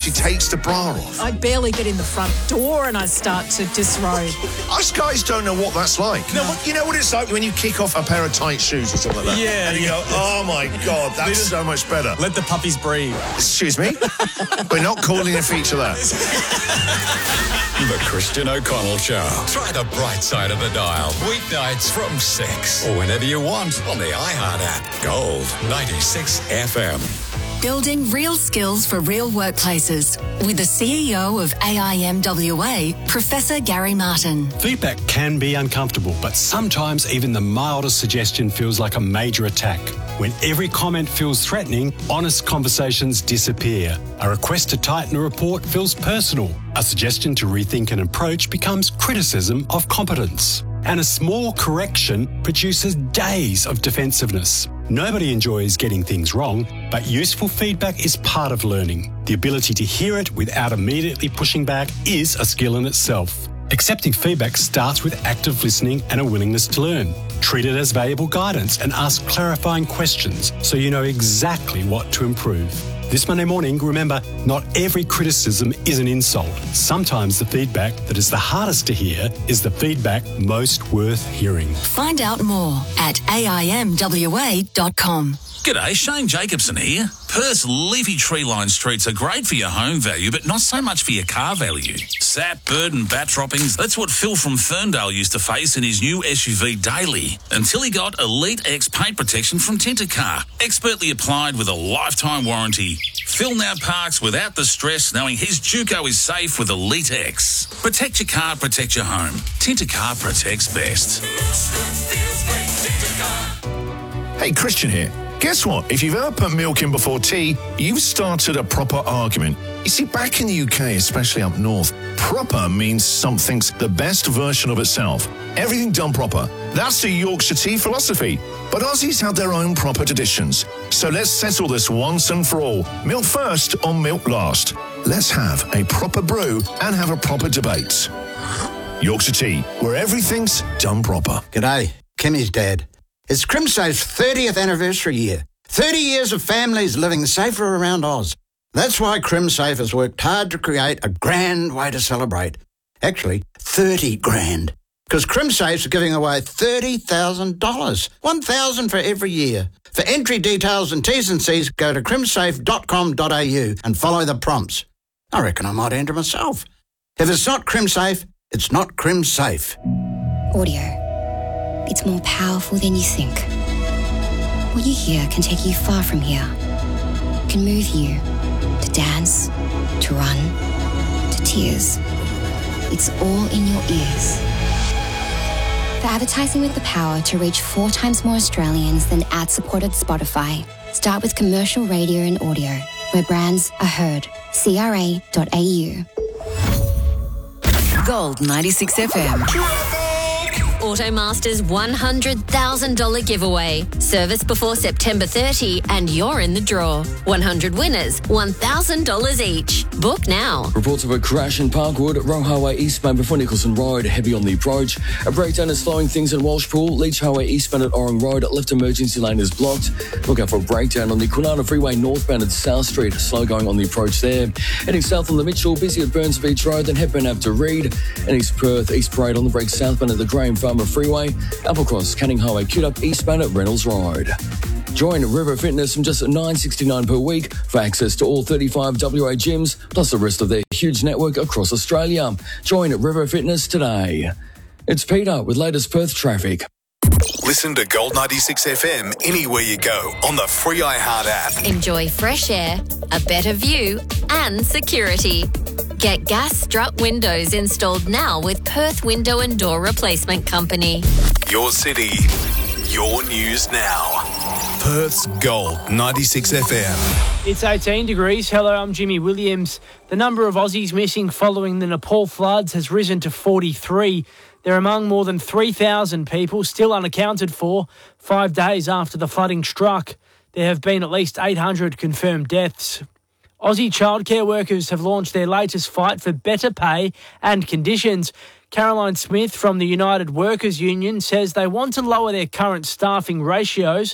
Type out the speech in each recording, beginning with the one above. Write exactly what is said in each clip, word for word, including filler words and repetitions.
she takes the bra off. I barely get in the front door and I start to disrobe. Us guys don't know what that's like. No. You know what it's like when you kick off a pair of tight shoes or something like that? Yeah. And you go, oh my God, that's so much better. Let the puppies breathe. Excuse me? We're not calling a feature that. The Christian O'Connell Show. Try the bright side of the dial. Weeknights from six. Or whenever you want on the iHeart app. Gold ninety-six F M. Building real skills for real workplaces with the C E O of A I M W A, Professor Gary Martin. Feedback can be uncomfortable, but sometimes even the mildest suggestion feels like a major attack. When every comment feels threatening, honest conversations disappear. A request to tighten a report feels personal. A suggestion to rethink an approach becomes criticism of competence. And a small correction produces days of defensiveness. Nobody enjoys getting things wrong, but useful feedback is part of learning. The ability to hear it without immediately pushing back is a skill in itself. Accepting feedback starts with active listening and a willingness to learn. Treat it as valuable guidance and ask clarifying questions so you know exactly what to improve. This Monday morning, remember, not every criticism is an insult. Sometimes the feedback that is the hardest to hear is the feedback most worth hearing. Find out more at A I M W A dot com. G'day, Shane Jacobson here. Perth's leafy tree-lined streets are great for your home value, but not so much for your car value. Sap, bird and bat droppings, that's what Phil from Ferndale used to face in his new S U V Daily, until he got Elite X paint protection from Tintercar, expertly applied with a lifetime warranty. Phil now parks without the stress, knowing his Juco is safe with Elite X. Protect your car, protect your home. Tintercar protects best. Hey, Christian here. Guess what? If you've ever put milk in before tea, you've started a proper argument. You see, back in the U K, especially up north, proper means something's the best version of itself. Everything done proper. That's the Yorkshire tea philosophy. But Aussies have their own proper traditions. So let's settle this once and for all. Milk first or milk last. Let's have a proper brew and have a proper debate. Yorkshire tea, where everything's done proper. G'day, Kimmy's dad. It's CrimSafe's thirtieth anniversary year. thirty years of families living safer around Oz. That's why CrimSafe has worked hard to create a grand way to celebrate. Actually, thirty grand. Because CrimSafe's giving away thirty thousand dollars. one thousand dollars for every year. For entry details and T's and C's, go to crimsafe dot com dot a u and follow the prompts. I reckon I might enter myself. If it's not CrimSafe, it's not CrimSafe. Audio. It's more powerful than you think. What you hear can take you far from here. It can move you to dance, to run, to tears. It's all in your ears. For advertising with the power to reach four times more Australians than ad-supported Spotify, start with commercial radio and audio, where brands are heard. C R A dot A U. Gold ninety-six F M. Automaster's one hundred thousand dollars giveaway. Service before September thirtieth and you're in the draw. one hundred winners, one thousand dollars each. Book now. Reports of a crash in Parkwood, Roe Highway eastbound before Nicholson Road, heavy on the approach. A breakdown is slowing things in Walshpool. Leach Highway eastbound at Orang Road, left emergency lane is blocked. Look out for a breakdown on the Kwinana Freeway northbound at South Street, slow going on the approach there. Heading south on the Mitchell, busy at Burns Beach Road, then Hepburn Ave to Reed. And East Perth, East Parade on the break southbound at the Graham Farmer Freeway. Applecross, Canning Highway queued up eastbound at Reynolds Road. Join River Fitness from just nine dollars sixty-nine per week for access to all thirty-five W A gyms, plus the rest of their huge network across Australia. Join River Fitness today. It's Peter with latest Perth traffic. Listen to Gold ninety-six F M anywhere you go on the free iHeart app. Enjoy fresh air, a better view, and security. Get gas strut windows installed now with Perth Window and Door Replacement Company. Your city, your news now. Perth's Gold ninety-six F M. It's eighteen degrees. Hello, I'm Jimmy Williams. The number of Aussies missing following the Nepal floods has risen to forty-three. They're among more than three thousand people still unaccounted for five days after the flooding struck. There have been at least eight hundred confirmed deaths. Aussie childcare workers have launched their latest fight for better pay and conditions. Caroline Smith from the United Workers Union says they want to lower their current staffing ratios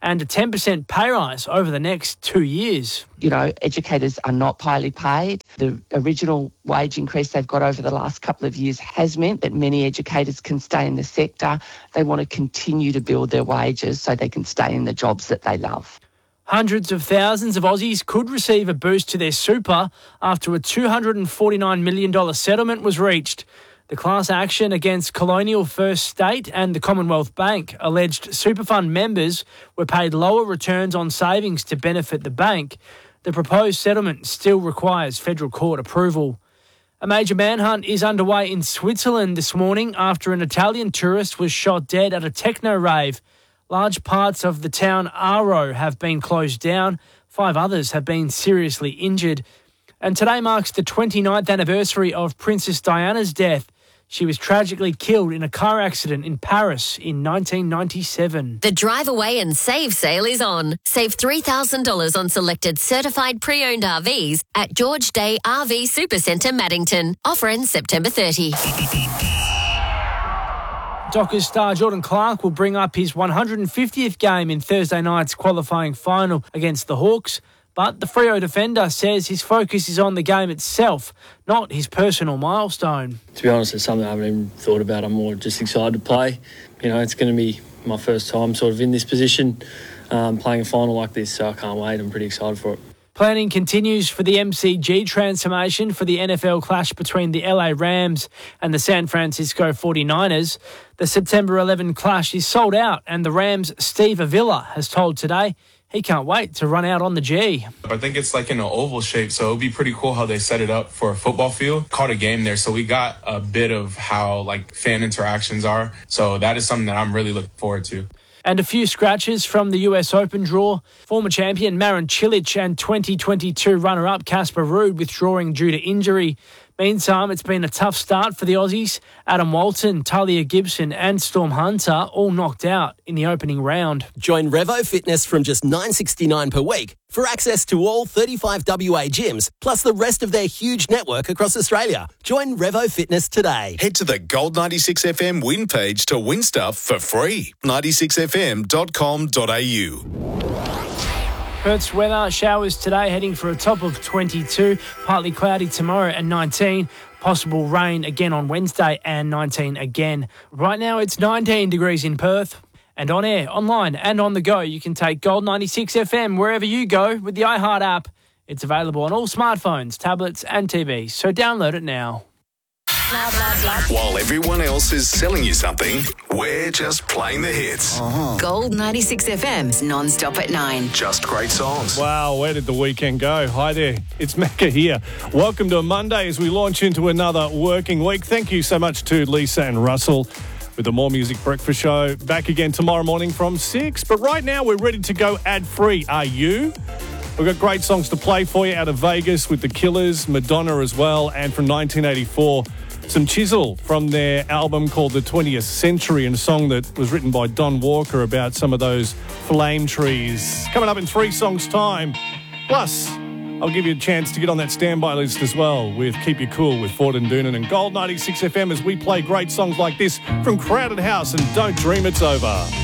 and a ten percent pay rise over the next two years. You know, educators are not highly paid. The original wage increase they've got over the last couple of years has meant that many educators can stay in the sector. They want to continue to build their wages so they can stay in the jobs that they love. Hundreds of thousands of Aussies could receive a boost to their super after a two hundred forty-nine million dollars settlement was reached. The class action against Colonial First State and the Commonwealth Bank alleged super fund members were paid lower returns on savings to benefit the bank. The proposed settlement still requires federal court approval. A major manhunt is underway in Switzerland this morning after an Italian tourist was shot dead at a techno rave. Large parts of the town Aro have been closed down. Five others have been seriously injured. And today marks the twenty-ninth anniversary of Princess Diana's death. She was tragically killed in a car accident in Paris in nineteen ninety-seven. The Drive Away and Save sale is on. Save three thousand dollars on selected certified pre-owned R Vs at George Day R V Supercentre, Maddington. Offer ends September thirtieth. Dockers star Jordan Clark will bring up his one hundred fiftieth game in Thursday night's qualifying final against the Hawks. But the Freo defender says his focus is on the game itself, not his personal milestone. To be honest, it's something I haven't even thought about. I'm more just excited to play. You know, it's going to be my first time sort of in this position, um, playing a final like this, so I can't wait. I'm pretty excited for it. Planning continues for the M C G transformation for the N F L clash between the L A Rams and the San Francisco forty-niners. The September eleventh clash is sold out, and the Rams' Steve Avila has told Today he can't wait to run out on the G. I think it's like in an oval shape, so it'll be pretty cool how they set it up for a football field. Caught a game there, so we got a bit of how like fan interactions are. So that is something that I'm really looking forward to. And a few scratches from the U S Open draw. Former champion Marin Cilic and twenty twenty-two runner-up Casper Ruud withdrawing due to injury. Meantime, it's been a tough start for the Aussies. Adam Walton, Talia Gibson and Storm Hunter all knocked out in the opening round. Join Revo Fitness from just nine dollars sixty-nine per week for access to all thirty-five W A gyms, plus the rest of their huge network across Australia. Join Revo Fitness today. Head to the Gold ninety-six F M win page to win stuff for free. ninety-six f m dot com dot a u. Perth's weather, showers today heading for a top of twenty-two, partly cloudy tomorrow and nineteen. Possible rain again on Wednesday and nineteen again. Right now it's nineteen degrees in Perth. And on air, online and on the go, you can take Gold ninety-six F M wherever you go with the iHeart app. It's available on all smartphones, tablets and T Vs, so download it now. Blah, blah, blah. While everyone else is selling you something, we're just playing the hits. Uh-huh. Gold ninety-six F M's non-stop at nine. Just great songs. Wow, where did the weekend go? Hi there, it's Mecca here. Welcome to a Monday as we launch into another working week. Thank you so much to Lisa and Russell with the More Music Breakfast Show. Back again tomorrow morning from six. But right now we're ready to go ad-free. Are you? We've got great songs to play for you out of Vegas with The Killers, Madonna as well, and from nineteen eighty-four, some Chisel from their album called The twentieth Century, and a song that was written by Don Walker about some of those flame trees. Coming up in three songs' time. Plus, I'll give you a chance to get on that standby list as well with Keep You Cool with Ford and Doonan and Gold ninety-six F M as we play great songs like this from Crowded House and Don't Dream It's Over.